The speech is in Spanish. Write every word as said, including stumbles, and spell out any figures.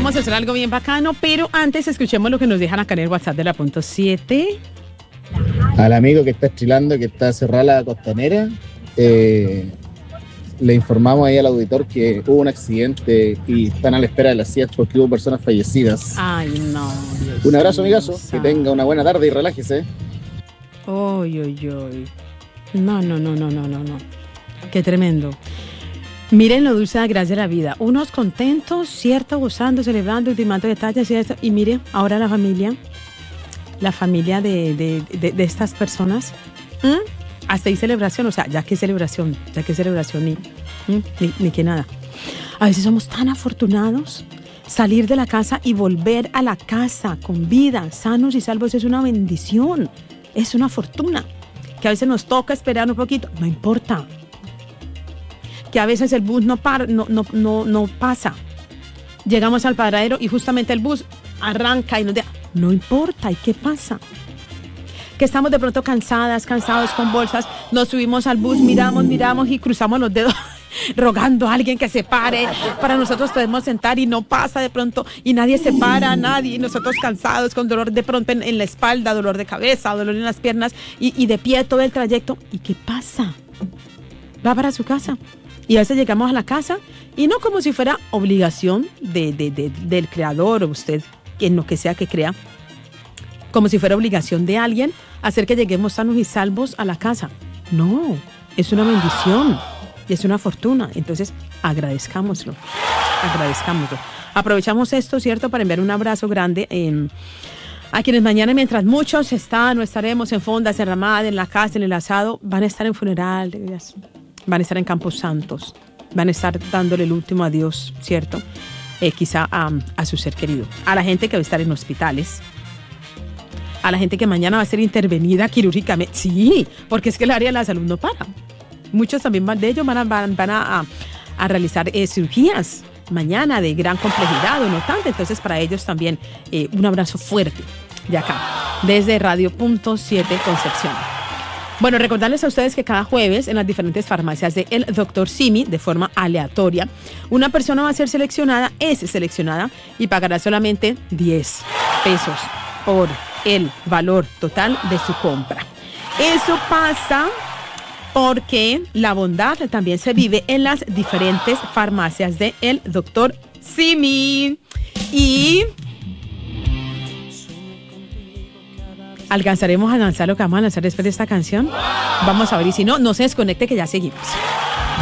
vamos a hacer algo bien bacano, pero antes escuchemos lo que nos dejan acá en el WhatsApp de la punto siete. Al amigo que está estrilando, que está cerrada la costanera, eh, le informamos ahí al auditor que hubo un accidente y están a la espera de las C I A porque hubo personas fallecidas. Ay, no. Dios un abrazo, amigazo. Dios. Que tenga una buena tarde y relájese. Uy, uy, uy. No, no, no, no, no, no, no. Qué tremendo. Miren lo dulce de la gracia de la vida. Unos contentos, cierto, gozando, celebrando, ultimando detalles y esto. Y mire, ahora la familia, la familia de, de, de, de estas personas, ¿Mm? hasta ahí celebración, o sea, ya que celebración, ya que celebración, ni, ni, ni que nada. A veces somos tan afortunados. Salir de la casa y volver a la casa con vida, sanos y salvos, es una bendición, es una fortuna. Que a veces nos toca esperar un poquito, no importa. Que a veces el bus no, para, no, no, no, no pasa. Llegamos al paradero y justamente el bus arranca y nos deja. No importa, ¿y qué pasa? Que estamos de pronto cansadas, cansados con bolsas, nos subimos al bus, miramos, miramos y cruzamos los dedos rogando a alguien que se pare. Para nosotros podemos sentar y no pasa de pronto y nadie se para, nadie. Y nosotros cansados, con dolor de pronto en, en la espalda, dolor de cabeza, dolor en las piernas y, y de pie todo el trayecto. ¿Y qué pasa? Va para su casa. Y a veces llegamos a la casa y no como si fuera obligación de, de, de, del creador o usted, en lo que sea que crea, como si fuera obligación de alguien hacer que lleguemos sanos y salvos a la casa. No, es una bendición y es una fortuna. Entonces, agradezcámoslo, agradezcámoslo. Aprovechamos esto, ¿cierto?, para enviar un abrazo grande eh, a quienes mañana, mientras muchos están o estaremos en fondas, en Ramada, en la casa, en el asado, van a estar en funerales, van a estar en Campos Santos, van a estar dándole el último adiós, ¿cierto?, eh, quizá a, a su ser querido. A la gente que va a estar en hospitales, a la gente que mañana va a ser intervenida quirúrgicamente. Sí, porque es que el área de la salud no para. Muchos también de ellos van a, van, van a, a, a realizar eh, cirugías mañana de gran complejidad o no tanto. Entonces, para ellos también eh, un abrazo fuerte de acá, desde Radio Punto siete Concepción. Bueno, recordarles a ustedes que cada jueves en las diferentes farmacias de El Doctor Simi, de forma aleatoria, una persona va a ser seleccionada, es seleccionada y pagará solamente diez pesos por el valor total de su compra. Eso pasa porque la bondad también se vive en las diferentes farmacias de El Doctor Simi. Y ¿alcanzaremos a lanzar lo que vamos a lanzar después de esta canción? Vamos a ver, y si no, no se desconecte que ya seguimos.